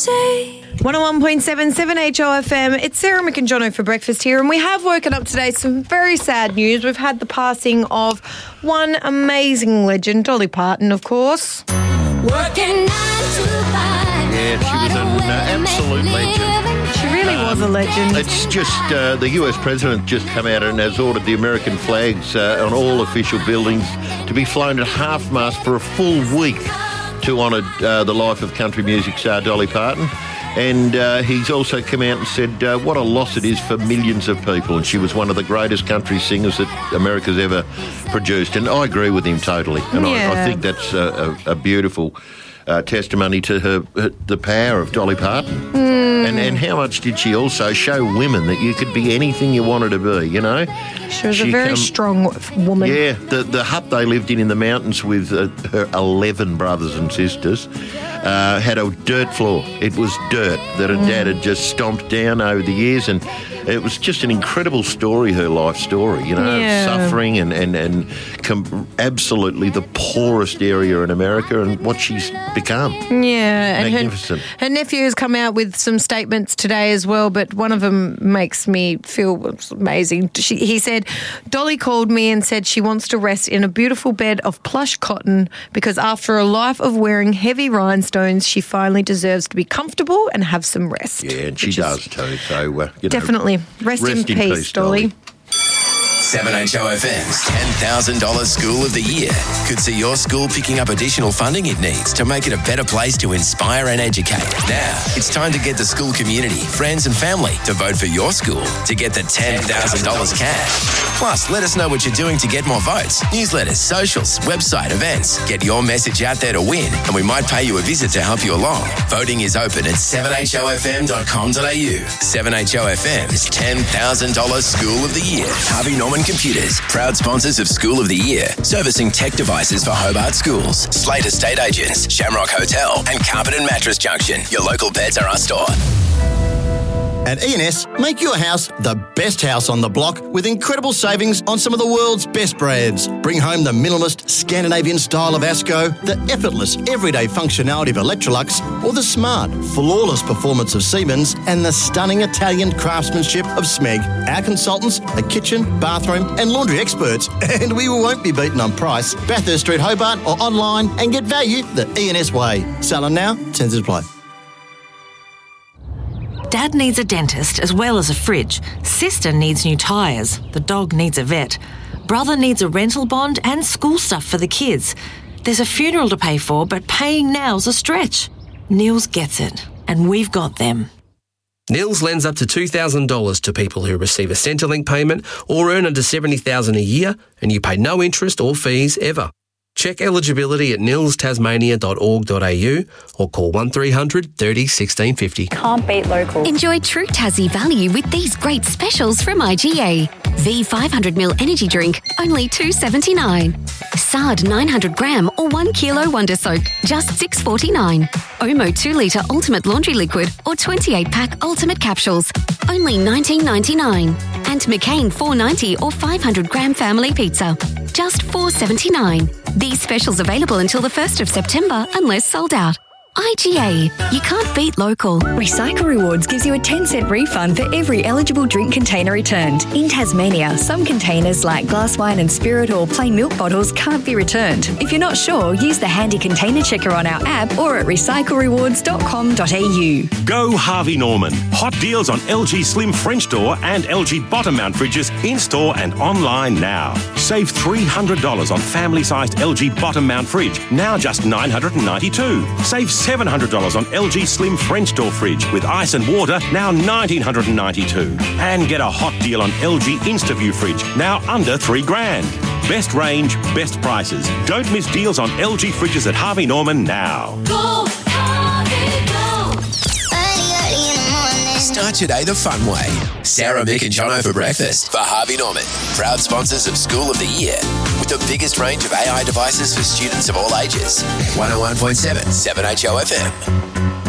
say. 101.7 7HOFM. It's Sarah, Mick and Jono for breakfast here, and we have woken up today some very sad news. We've had the passing of one amazing legend, Dolly Parton, of course. Working 9 to 5. Yeah, she was an absolute legend. She really was a legend. It's just the US president just come out and has ordered the American flags on all official buildings to be flown at half-mast for a full week to honour the life of country music star Dolly Parton. And he's also come out and said what a loss it is for millions of people. And she was one of the greatest country singers that America's ever produced. And I agree with him totally. And I think that's a beautiful testimony to the power of Dolly Parton. And how much did she also show women that you could be anything you wanted to be, you know? She was a very strong woman. Yeah, the hut they lived in the mountains with her 11 brothers and sisters had a dirt floor. It was dirt that her dad had just stomped down over the years, and it was just an incredible story, her life story, you know, suffering and absolutely the poorest area in America and what she's become. Yeah. Magnificent. Her nephew has come out with some statements today as well, but one of them makes me feel amazing. He said, Dolly called me and said she wants to rest in a beautiful bed of plush cotton because after a life of wearing heavy rhinestones, she finally deserves to be comfortable and have some rest. Yeah, and she does too. So, you know, definitely. Rest in peace, Dolly. 7HOFM's $10,000 School of the Year could see your school picking up additional funding it needs to make it a better place to inspire and educate. Now, it's time to get the school community, friends and family to vote for your school to get the $10,000 cash. Plus, let us know what you're doing to get more votes. Newsletters, socials, website, events. Get your message out there to win, and we might pay you a visit to help you along. Voting is open at 7hofm.com.au. 7HOFM's $10,000 School of the Year. Harvey Norman Computers, proud sponsors of School of the Year, servicing tech devices for Hobart schools. Slate Estate Agents, Shamrock Hotel, and Carpet and Mattress Junction. Your local Beds R Us store. At E&S, make your house the best house on the block with incredible savings on some of the world's best brands. Bring home the minimalist Scandinavian style of Asco, the effortless everyday functionality of Electrolux, or the smart, flawless performance of Siemens and the stunning Italian craftsmanship of Smeg. Our consultants are kitchen, bathroom and laundry experts, and we won't be beaten on price. Bathurst Street, Hobart, or online and get value the E&S way. Selling now, terms apply. Dad needs a dentist as well as a fridge. Sister needs new tyres. The dog needs a vet. Brother needs a rental bond and school stuff for the kids. There's a funeral to pay for, but paying now's a stretch. Nils gets it, and we've got them. Nils lends up to $2,000 to people who receive a Centrelink payment or earn under $70,000 a year, and you pay no interest or fees ever. Check eligibility at nilstasmania.org.au or call 1300 30 1650. Can't beat local. Enjoy true Tassie value with these great specials from IGA. V 500ml energy drink, only $2.79. Sard 900g or 1 kilo Wonder Soak, just $6.49. Omo 2 litre Ultimate Laundry Liquid or 28-pack Ultimate Capsules, only $19.99. And McCain 490 or 500g Family Pizza, just $4.79. These specials available until the 1st of September unless sold out. IGA, you can't beat local. Recycle Rewards gives you a 10-cent refund for every eligible drink container returned. In Tasmania, some containers like glass wine and spirit or plain milk bottles can't be returned. If you're not sure, use the handy container checker on our app or at recyclerewards.com.au. Go Harvey Norman. Hot deals on LG Slim French door and LG bottom mount fridges in-store and online now. Save $300 on family-sized LG bottom mount fridge, now just $992. Save $700 on LG Slim French door fridge with ice and water, now $1,992. And get a hot deal on LG InstaView fridge, now under $3,000. Best range, best prices. Don't miss deals on LG fridges at Harvey Norman now. Go, Harvey, go. Early in the morning. Start your day the fun way. Sarah, Mick and Jono for breakfast for Harvey Norman. Proud sponsors of School of the Year. With the biggest range of AI devices for students of all ages. 101.7 7HOFM.